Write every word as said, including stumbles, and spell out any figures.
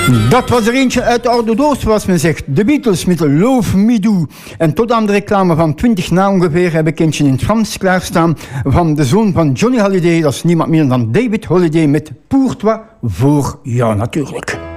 Dat was er eentje uit de oude doos, zoals men zegt. De Beatles met Love Me Do. En tot aan de reclame van twintig na ongeveer heb ik eentje in het Frans klaarstaan van de zoon van Johnny Hallyday. Dat is niemand meer dan David Hallyday met Pour Toi, voor jou natuurlijk.